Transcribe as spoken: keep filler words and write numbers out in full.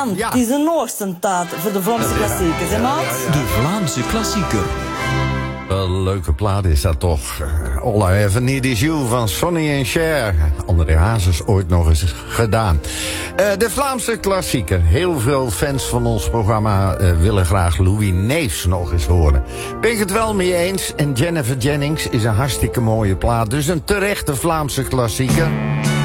Jan, Ja. het is een ochtendtaat voor de Vlaamse klassiekers, hè maat? De Vlaamse klassieker. Wel een leuke plaat is dat toch. Uh, All I Ever Need Is You van Sonny and Cher. André Hazes ooit nog eens gedaan. Uh, de Vlaamse klassieker. Heel veel fans van ons programma uh, willen graag Louis Neefs nog eens horen. Ben ik het wel mee eens. En Jennifer Jennings is een hartstikke mooie plaat. Dus een terechte Vlaamse klassieker.